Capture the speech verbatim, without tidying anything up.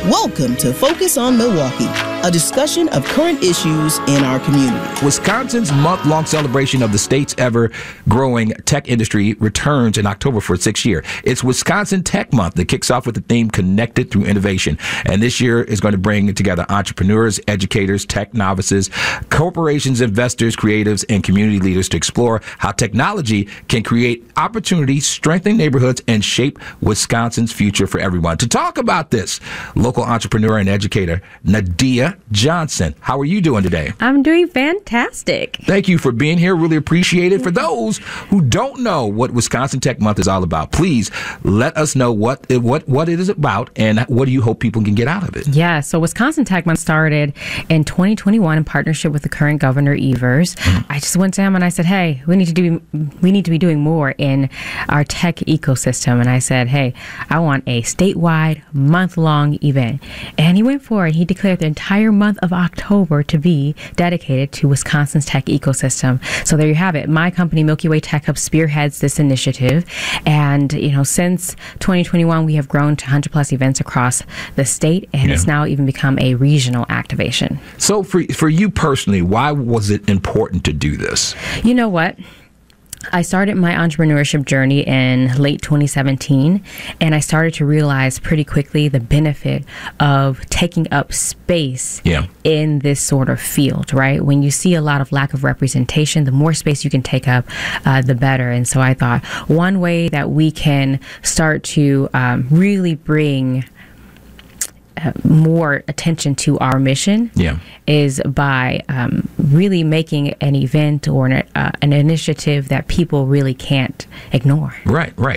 Welcome to Focus on Milwaukee, a discussion of current issues in our community. Wisconsin's month-long celebration of the state's ever-growing tech industry returns in October for its sixth year. It's Wisconsin Tech Month that kicks off with the theme Connected Through Innovation. And this year is going to bring together entrepreneurs, educators, tech novices, corporations, investors, creatives, and community leaders to explore how technology can create opportunities, strengthen neighborhoods, and shape Wisconsin's future for everyone. To talk about this, local entrepreneur and educator Nadia Johnson. How are you doing today? I'm doing fantastic. Thank you for being here. Really appreciate it. For those who don't know what Wisconsin Tech Month is all about, please let us know what it, what what it is about and what do you hope people can get out of it. Yeah, so Wisconsin Tech Month started in twenty twenty-one in partnership with the current governor Evers. Mm-hmm. I just went to him and I said, "Hey, we need to do we need to be doing more in our tech ecosystem." And I said, "Hey, I want a statewide month-long event." And he went for it. He declared the entire month of October to be dedicated to Wisconsin's tech ecosystem. So there you have it. My company, Milky Way Tech Hub, spearheads this initiative. And, you know, since twenty twenty-one, we have grown to one hundred plus events across the state, and yeah. It's now even become a regional activation. So for, for you personally, why was it important to do this? You know what? I started my entrepreneurship journey in late twenty seventeen, and I started to realize pretty quickly the benefit of taking up space yeah. in this sort of field, right? When you see a lot of lack of representation, the more space you can take up, uh, the better. And so I thought one way that we can start to um, really bring Uh, more attention to our mission yeah. is by um, really making an event or an, uh, an initiative that people really can't ignore. Right, right.